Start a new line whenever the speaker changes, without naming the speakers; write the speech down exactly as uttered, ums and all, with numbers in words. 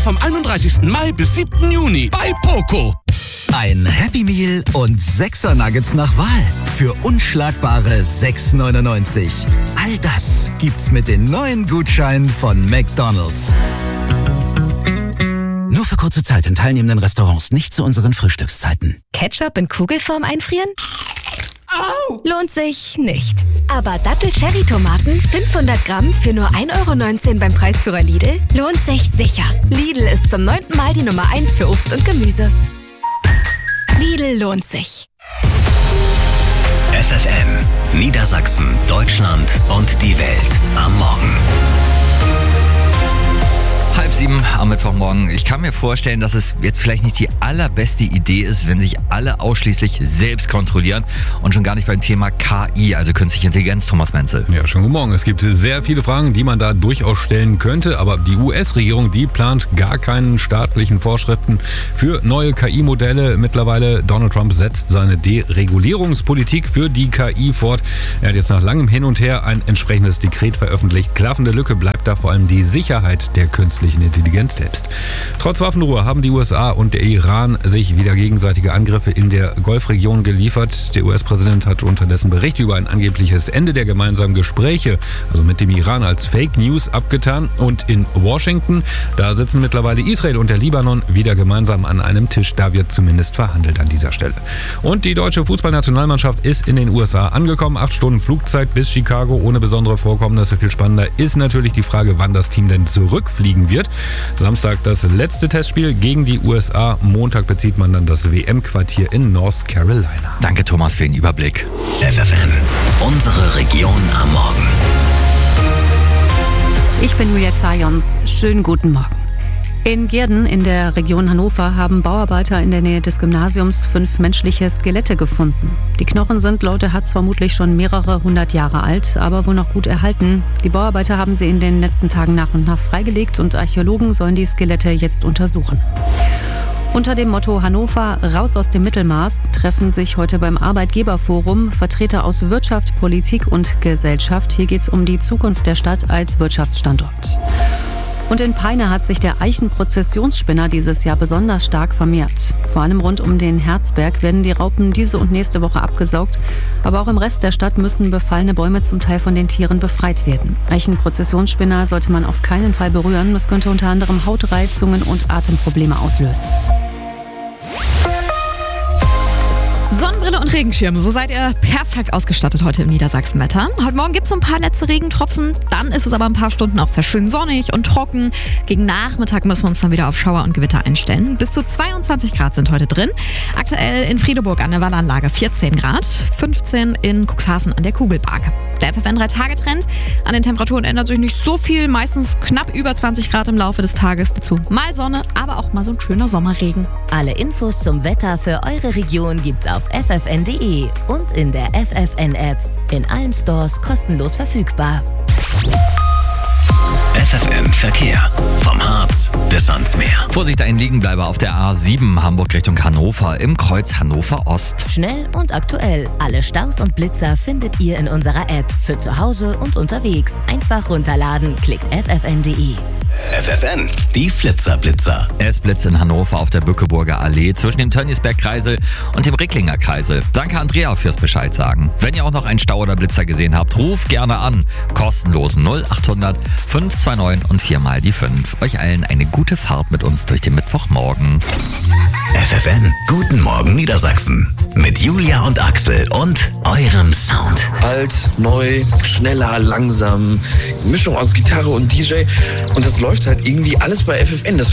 vom einunddreißigsten Mai bis siebten Juni bei Poco.
Ein Happy Meal und sechser Nuggets nach Wahl für unschlagbare sechs neunundneunzig. All das gibt's mit den neuen Gutscheinen von McDonald's. Nur für kurze Zeit in teilnehmenden Restaurants, nicht zu unseren Frühstückszeiten.
Ketchup in Kugelform einfrieren?
Au!
Lohnt sich nicht. Aber Dattel-Cherry-Tomaten fünfhundert Gramm für nur ein Euro neunzehn beim Preisführer Lidl lohnt sich sicher. Lidl ist zum neunten Mal die Nummer eins für Obst und Gemüse. Lidl lohnt sich.
F F M, Niedersachsen, Deutschland und die Welt am Morgen.
Halb sieben am Mittwochmorgen. Ich kann mir vorstellen, dass es jetzt vielleicht nicht die allerbeste Idee ist, wenn sich alle ausschließlich selbst kontrollieren und schon gar nicht beim Thema K I, also künstliche Intelligenz, Thomas Menzel.
Ja, schönen guten Morgen. Es gibt sehr viele Fragen, die man da durchaus stellen könnte, aber die U S-Regierung, die plant gar keinen staatlichen Vorschriften für neue K I-Modelle. Mittlerweile Donald Trump setzt seine Deregulierungspolitik für die K I fort. Er hat jetzt nach langem Hin und Her ein entsprechendes Dekret veröffentlicht. Klaffende Lücke bleibt da vor allem die Sicherheit der künstlichen Intelligenz selbst. Trotz Waffenruhe haben die U S A und der Iran sich wieder gegenseitige Angriffe in der Golfregion geliefert. Der U S-Präsident hat unterdessen Berichte über ein angebliches Ende der gemeinsamen Gespräche, also mit dem Iran, als Fake News abgetan. Und in Washington, da sitzen mittlerweile Israel und der Libanon wieder gemeinsam an einem Tisch. Da wird zumindest verhandelt an dieser Stelle. Und die deutsche Fußballnationalmannschaft ist in den U S A angekommen. Acht Stunden Flugzeit bis Chicago ohne besondere Vorkommnisse. Viel spannender ist natürlich die Frage, wann das Team denn zurückfliegen wird. Samstag das letzte Testspiel gegen die U S A. Montag bezieht man dann das W M-Quartier in North Carolina.
Danke, Thomas, für den Überblick.
F F M, unsere Region am Morgen.
Ich bin Julia Zajons. Schönen guten Morgen. In Gehrden in der Region Hannover haben Bauarbeiter in der Nähe des Gymnasiums fünf menschliche Skelette gefunden. Die Knochen sind laut der Hatz vermutlich schon mehrere hundert Jahre alt, aber wohl noch gut erhalten. Die Bauarbeiter haben sie in den letzten Tagen nach und nach freigelegt und Archäologen sollen die Skelette jetzt untersuchen. Unter dem Motto Hannover raus aus dem Mittelmaß treffen sich heute beim Arbeitgeberforum Vertreter aus Wirtschaft, Politik und Gesellschaft. Hier geht es um die Zukunft der Stadt als Wirtschaftsstandort. Und in Peine hat sich der Eichenprozessionsspinner dieses Jahr besonders stark vermehrt. Vor allem rund um den Herzberg werden die Raupen diese und nächste Woche abgesaugt. Aber auch im Rest der Stadt müssen befallene Bäume zum Teil von den Tieren befreit werden. Eichenprozessionsspinner sollte man auf keinen Fall berühren. Das könnte unter anderem Hautreizungen und Atemprobleme auslösen.
Sonnenbrille und Regenschirm, so seid ihr perfekt ausgestattet heute im Niedersachsenwetter. Heute Morgen gibt es so ein paar letzte Regentropfen, dann ist es aber ein paar Stunden auch sehr schön sonnig und trocken. Gegen Nachmittag müssen wir uns dann wieder auf Schauer und Gewitter einstellen. Bis zu zweiundzwanzig Grad sind heute drin. Aktuell in Friedeburg an der Wallanlage vierzehn Grad, fünfzehn in Cuxhaven an der Kugelbark. Der F F N drei Tage Trend. An den Temperaturen ändert sich nicht so viel, meistens knapp über zwanzig Grad im Laufe des Tages. Dazu mal Sonne, aber auch mal so ein schöner Sommerregen.
Alle Infos zum Wetter für eure Region gibt's auf f f n punkt d e und in der F F N-App. In allen Stores kostenlos verfügbar.
F F M Verkehr. Vom Harz bis ans Meer.
Vorsicht, ein Liegenbleiber auf der A sieben Hamburg Richtung Hannover im Kreuz Hannover Ost.
Schnell und aktuell. Alle Staus und Blitzer findet ihr in unserer App. Für zu Hause und unterwegs. Einfach runterladen. Klickt f f n punkt d e.
F F N, die Flitzerblitzer.
Es blitzt in Hannover auf der Bückeburger Allee zwischen dem Tönniesberg-Kreisel und dem Ricklinger Kreisel. Danke Andrea fürs Bescheid sagen. Wenn ihr auch noch einen Stau oder Blitzer gesehen habt, ruft gerne an. Kostenlos null achthundert fünf zwei neun und viermal die fünf. Euch allen eine gute Fahrt mit uns durch den Mittwochmorgen.
F F N, guten Morgen Niedersachsen. Mit Julia und Axel und eurem Sound.
Alt, neu, schneller, langsam. Mischung aus Gitarre und D J. Und das läuft halt irgendwie alles bei F F N. Das